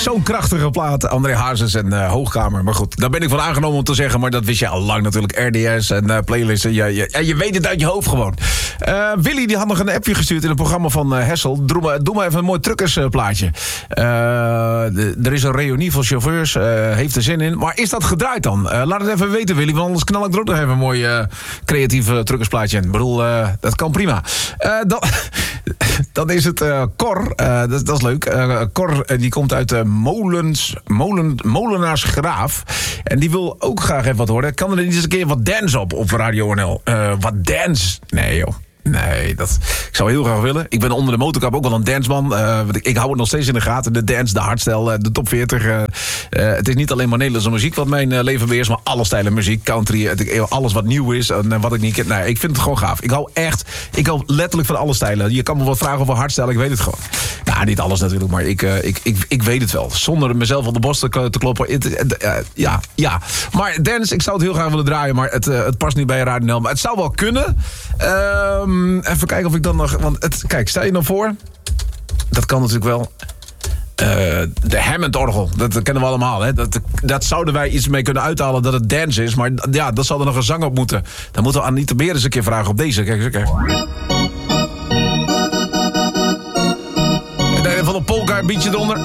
Zo'n krachtige plaat. André Hazes en Hoogkamer. Maar goed, daar ben ik van aangenomen om te zeggen. Maar dat wist je al lang natuurlijk. RDS en playlisten. Je weet het uit je hoofd gewoon. Willy die had nog een appje gestuurd in het programma van Hessel. Doe maar even een mooi truckersplaatje. Er is een reunie van chauffeurs. Heeft er zin in. Maar is dat gedraaid dan? Laat het even weten, Willy. Want anders knal ik er ook nog even een mooi creatief truckersplaatje in. Ik bedoel, dat kan prima. Dan is het Cor. Dat is leuk. Cor die komt uit Molenaarsgraaf. En die wil ook graag even wat horen. Kan er niet eens een keer wat dance op Radio NL? Wat dance? Nee joh. Nee, ik zou heel graag willen. Ik ben onder de motorkap ook wel een danceman. Ik hou het nog steeds in de gaten. De dance, de hardstyle, de top 40. Het is niet alleen maar Nederlandse muziek wat mijn leven beheerst, maar alle stijlen muziek, country, alles wat nieuw is en wat ik niet ken. Nee, ik vind het gewoon gaaf. Ik hou letterlijk van alle stijlen. Je kan me wat vragen over hardstyle, ik weet het gewoon. Nou, niet alles natuurlijk, maar ik weet het wel. Zonder mezelf op de borst te kloppen. Ja. Maar dance, ik zou het heel graag willen draaien, maar het past niet bij Radio NL. Maar het zou wel kunnen. Even kijken of ik dan nog... Want kijk, stel je nou voor... Dat kan natuurlijk wel... de Hammond-orgel, dat kennen we allemaal. Hè? Dat zouden wij iets mee kunnen uithalen dat het dance is. Maar ja, dat zal er nog een zang op moeten. Dan moeten we Anita Beer eens een keer vragen op deze. Kijk. En van een polka beatje eronder.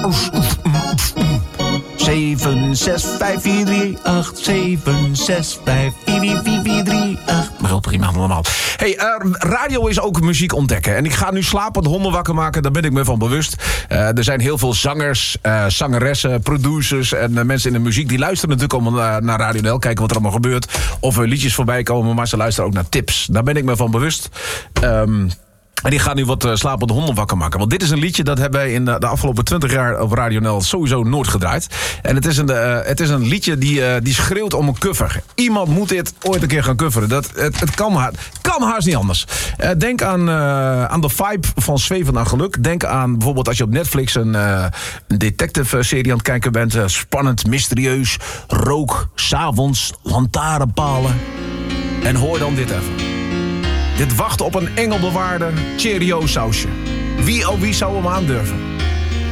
7, 6, 5, 4, 3, 8. 7, 6, 5, 4, 4, 4, 3, 8. Maar wel prima allemaal. Hey, radio is ook muziek ontdekken. En ik ga nu slapende honden wakker maken. Daar ben ik me van bewust. Er zijn heel veel zangers, zangeressen, producers en mensen in de muziek. Die luisteren natuurlijk allemaal naar Radio NL. Kijken wat er allemaal gebeurt. Of er liedjes voorbij komen. Maar ze luisteren ook naar tips. Daar ben ik me van bewust. En die gaat nu wat slapende honden wakker maken. Want dit is een liedje dat hebben wij in de afgelopen 20 jaar op Radio NL sowieso nooit gedraaid. En het is een liedje die schreeuwt om een cover. Iemand moet dit ooit een keer gaan coveren. Het kan haast niet anders. Denk aan de vibe van Zweven naar Geluk. Denk aan bijvoorbeeld als je op Netflix een detective-serie aan het kijken bent. Spannend, mysterieus, rook, 's avonds, lantaarnpalen. En hoor dan dit even. Dit wacht op een engelbewaarde Cheerio-sausje. Wie zou hem aandurven?